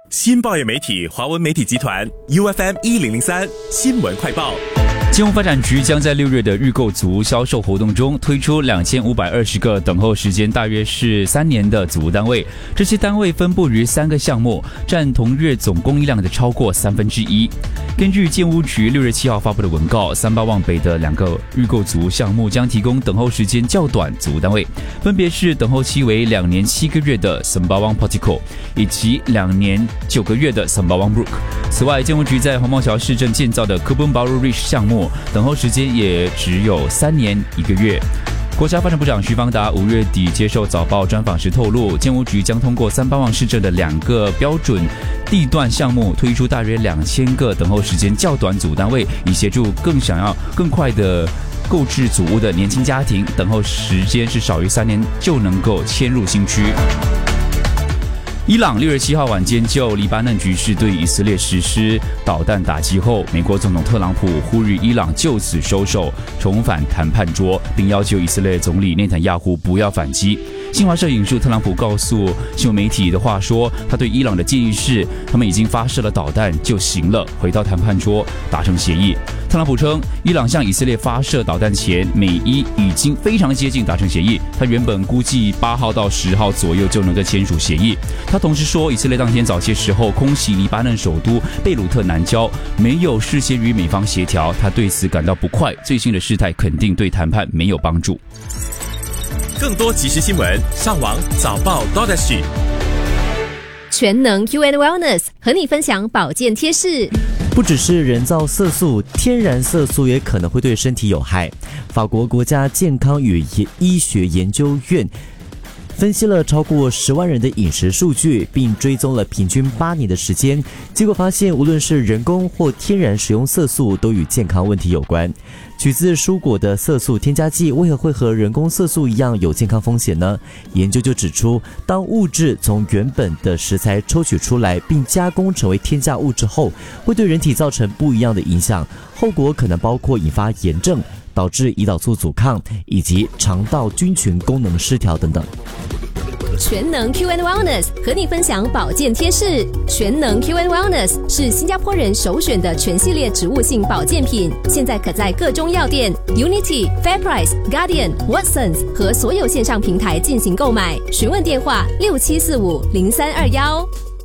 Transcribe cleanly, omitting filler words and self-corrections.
新报业媒体华文媒体集团 UFM1003 新闻快报。 金融发展局将在6月的预购组屋销售活动中推出2520个等候时间大约是3年的组屋单位，这些单位分布于3个项目，占同月总供应量的超过1/3。根据建屋局6月7号发布的文告，38旺北的2个预购组屋项目将提供等候时间较短组屋单位，分别是等候期为2年7个月的 Sembawang Portico 以及2年9个月的 Sembawang Brook。此外，建屋局在黄茂桥市政建造的 Kebun Baru Ridge 项目等候时间也只有3年1个月。国家发展部长徐方达5月底接受早报专访时透露，建屋局将通过38旺市政的2个标准地段项目推出大约2000个等候时间较短组单位，以协助想要更快的购置组屋的年轻家庭，等候时间是少于3年就能够迁入新区。伊朗6月7号晚间就黎巴嫩局势对以色列实施导弹打击后，美国总统特朗普呼吁伊朗就此收手，重返谈判桌，并要求以色列总理内塔尼亚胡不要反击。新华社引述特朗普告诉新闻媒体的话说，他对伊朗的建议是，他们已经发射了导弹就行了，回到谈判桌达成协议。特朗普称，伊朗向以色列发射导弹前，美伊已经非常接近达成协议，他原本估计8号到10号左右就能够签署协议。他同时说，以色列当天早些时候空袭黎巴嫩首都贝鲁特南郊，没有事先与美方协调，他对此感到不快。最新的事态肯定对谈判没有帮助。 更多即时新闻，上网早报 .sg。 全能 UN-Wellness 和你分享保健贴士。 不只是人造色素，天然色素也可能会对身体有害。法国国家健康与医学研究院分析了超过10万人的饮食数据，并追踪了平均8年的时间，结果发现无论是人工或天然使用色素都与健康问题有关。取自蔬果的色素添加剂为何会和人工色素一样有健康风险呢？研究就指出，当物质从原本的食材抽取出来并加工成为添加物质后，会对人体造成不一样的影响，后果可能包括引发炎症、导致胰岛素阻抗以及肠道菌群功能失调等等。 全能 QN-Wellness 和你分享保健贴士。全能 QN-Wellness 是新加坡人首选的全系列植物性保健品，现在可在各中药店、Unity、FairPrice、Guardian、Watsons 和所有线上平台进行购买。询问电话67450321。